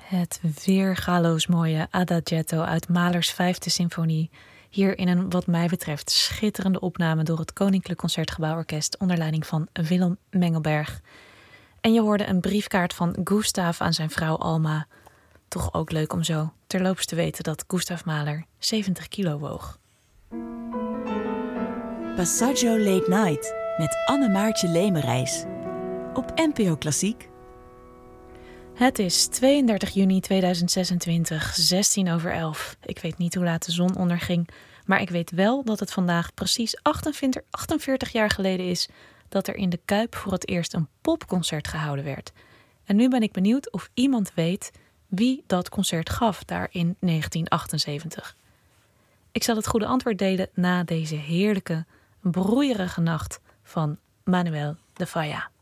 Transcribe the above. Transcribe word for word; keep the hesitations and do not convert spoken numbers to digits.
Het weergaloos mooie Adagietto uit Mahlers vijfde symfonie. Hier in een wat mij betreft schitterende opname door het Koninklijk Concertgebouworkest onder leiding van Willem Mengelberg. En je hoorde een briefkaart van Gustav aan zijn vrouw Alma. Toch ook leuk om zo terloops te weten dat Gustav Mahler zeventig kilo woog. Passaggio Late Night met Anne-Maartje Lemerijs op N P O Klassiek. Het is tweeëndertig juni tweeduizend zesentwintig, zestien over elf. Ik weet niet hoe laat de zon onderging, maar ik weet wel dat het vandaag precies achtenveertig jaar geleden is dat er in de Kuip voor het eerst een popconcert gehouden werd. En nu ben ik benieuwd of iemand weet wie dat concert gaf daar in negentien achtenzeventig. Ik zal het goede antwoord delen na deze heerlijke, broeierige nacht van Manuel de Falla.